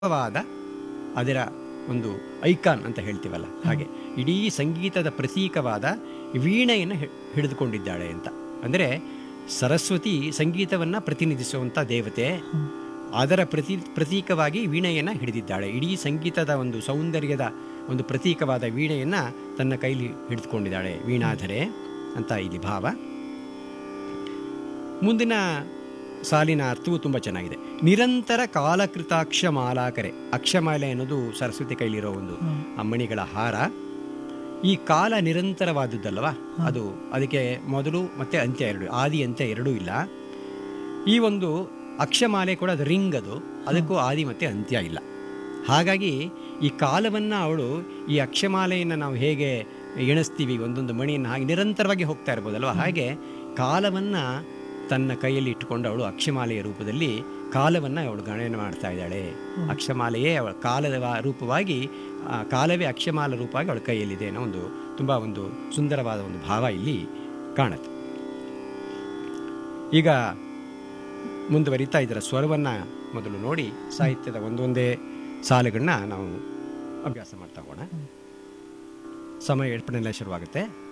ವಾದ ಅದರ ಒಂದು ಐಕಾನ್ ಅಂತ ಹೇಳ್ತೀವಲ್ಲ ಹಾಗೆ ಇಡೀ ಸಂಗೀತದ ಪ್ರತೀಕವಾದ ವೀಣೆಯನ್ನು ಹಿಡಿದುಕೊಂಡಿದ್ದಾಳೆ ಅಂತ. ಅಂದರೆ ಸರಸ್ವತಿ ಸಂಗೀತವನ್ನು ಪ್ರತಿನಿಧಿಸುವಂಥ ದೇವತೆ, ಅದರ ಪ್ರತೀಕವಾಗಿ ವೀಣೆಯನ್ನು ಹಿಡಿದಿದ್ದಾಳೆ. ಇಡೀ ಸಂಗೀತದ ಒಂದು ಸೌಂದರ್ಯದ ಒಂದು ಪ್ರತೀಕವಾದ ವೀಣೆಯನ್ನು ತನ್ನ ಕೈಲಿ ಹಿಡಿದುಕೊಂಡಿದ್ದಾಳೆ, ವೀಣಾಧರೆ ಅಂತ ಇಲ್ಲಿ ಭಾವ. ಮುಂದಿನ ಸಾಲಿನ ಅರ್ಥವು ತುಂಬ ಚೆನ್ನಾಗಿದೆ. ನಿರಂತರ ಕಾಲಕೃತಾಕ್ಷ ಮಾಲಾಕರೆ. ಅಕ್ಷಮಾಲೆ ಅನ್ನೋದು ಸರಸ್ವತಿ ಕೈಲಿರೋ ಒಂದು ಅಮ್ಮಣಿಗಳ ಹಾರ. ಈ ಕಾಲ ನಿರಂತರವಾದದ್ದಲ್ವ, ಅದು ಅದಕ್ಕೆ ಮೊದಲು ಮತ್ತೆ ಅಂತ್ಯ ಎರಡು, ಆದಿ ಅಂತ್ಯ ಎರಡೂ ಇಲ್ಲ. ಈ ಒಂದು ಅಕ್ಷಮಾಲೆ ಕೂಡ ಅದು ರಿಂಗ್, ಅದಕ್ಕೂ ಆದಿ ಮತ್ತೆ ಅಂತ್ಯ ಇಲ್ಲ. ಹಾಗಾಗಿ ಈ ಕಾಲವನ್ನು ಅವಳು, ಈ ಅಕ್ಷಮಾಲೆಯನ್ನು ನಾವು ಹೇಗೆ ಎಣಿಸ್ತೀವಿ ಒಂದೊಂದು ಮಣಿಯನ್ನು, ಹಾಗೆ ನಿರಂತರವಾಗಿ ಹೋಗ್ತಾ ಇರ್ಬೋದಲ್ವ, ಹಾಗೆ ಕಾಲವನ್ನು ತನ್ನ ಕೈಯಲ್ಲಿ ಇಟ್ಟುಕೊಂಡು ಅವಳು ಅಕ್ಷಮಾಲೆಯ ರೂಪದಲ್ಲಿ ಕಾಲವನ್ನು ಅವಳು ಗಣನೆ ಮಾಡ್ತಾ ಇದ್ದಾಳೆ. ಅಕ್ಷಮಾಲೆಯೇ ಅವಳ ಕಾಲದ ರೂಪವಾಗಿ, ಕಾಲವೇ ಅಕ್ಷಮಾಲ ರೂಪವಾಗಿ ಅವಳ ಕೈಯಲ್ಲಿದೆ ಅನ್ನೋ ಒಂದು ತುಂಬ ಒಂದು ಸುಂದರವಾದ ಒಂದು ಭಾವ ಇಲ್ಲಿ ಕಾಣುತ್ತೆ. ಈಗ ಮುಂದುವರಿತಾ ಇದರ ಸ್ವರವನ್ನು ಮೊದಲು ನೋಡಿ ಸಾಹಿತ್ಯದ ಒಂದೊಂದೇ ಸಾಲುಗಳನ್ನ ನಾವು ಅಭ್ಯಾಸ ಮಾಡ್ತಾ ಹೋಗೋಣ. ಸಮಯ ಏರ್ಪಡೆಲ್ಲ ಶುರುವಾಗುತ್ತೆ.